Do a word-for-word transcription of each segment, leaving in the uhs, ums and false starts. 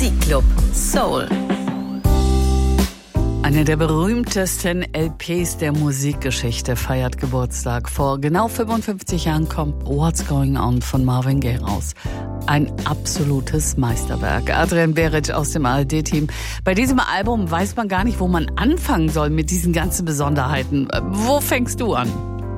Musikclub Soul. Eine der berühmtesten L Ps der Musikgeschichte feiert Geburtstag. Vor genau fünfundfünfzig Jahren kommt What's Going On von Marvin Gaye raus. Ein absolutes Meisterwerk. Adrian Beric aus dem A R D-Team. Bei diesem Album weiß man gar nicht, wo man anfangen soll mit diesen ganzen Besonderheiten. Wo fängst du an?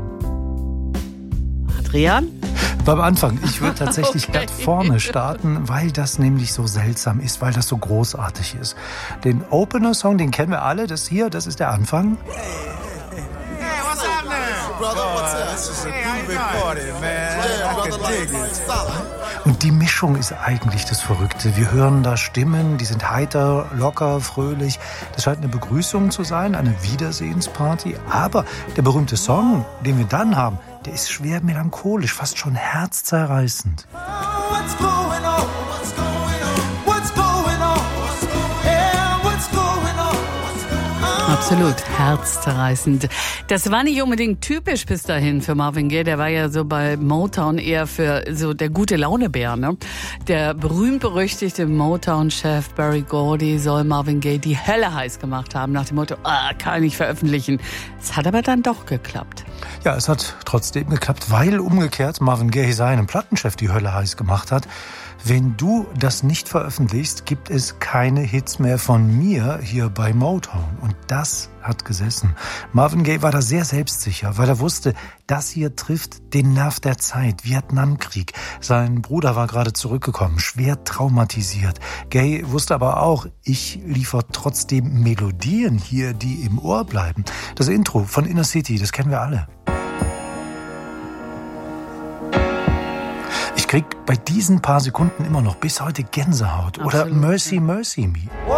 Adrian? Beim Anfang. Ich würde tatsächlich Okay. ganz vorne starten, weil das nämlich so seltsam ist, weil das so großartig ist. Den Opener-Song, den kennen wir alle. Das hier, das ist der Anfang. Hey, what's up now? Brother, what's up? This is a big party, man. I can dig it. Und die Mischung ist eigentlich das Verrückte. Wir hören da Stimmen, die sind heiter, locker, fröhlich. Das scheint eine Begrüßung zu sein, eine Wiedersehensparty. Aber der berühmte Song, den wir dann haben, der ist schwer melancholisch, fast schon herzzerreißend. What's going on? What's going on? What's going on? Yeah, what's going on? What's going on? Absolut herzzerreißend. Das war nicht unbedingt typisch bis dahin für Marvin Gaye. Der war ja so bei Motown eher für so der gute Launebär, ne? Der berühmt-berüchtigte Motown-Chef Berry Gordy soll Marvin Gaye die Hölle heiß gemacht haben, nach dem Motto, ah, kann ich veröffentlichen. Es hat aber dann doch geklappt. Ja, es hat trotzdem geklappt, weil umgekehrt Marvin Gaye seinem Plattenchef die Hölle heiß gemacht hat. Wenn du das nicht veröffentlichst, gibt es keine Hits mehr von mir hier bei Motown. Und das hat gesessen. Marvin Gaye war da sehr selbstsicher, weil er wusste, das hier trifft den Nerv der Zeit. Vietnamkrieg. Sein Bruder war gerade zurückgekommen, schwer traumatisiert. Gaye wusste aber auch, ich liefere trotzdem Melodien hier, die im Ohr bleiben. Das Intro von Inner City, das kennen wir alle. Ich krieg bei diesen paar Sekunden immer noch bis heute Gänsehaut. Oder Absolut, Mercy, ja. Mercy Me.